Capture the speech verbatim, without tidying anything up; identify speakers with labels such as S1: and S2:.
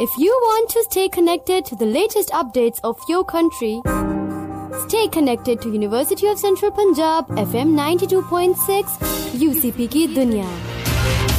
S1: If you want to stay connected to the latest updates of your country, stay connected to University of Central Punjab F M ninety-two point six, U C P की दुनिया.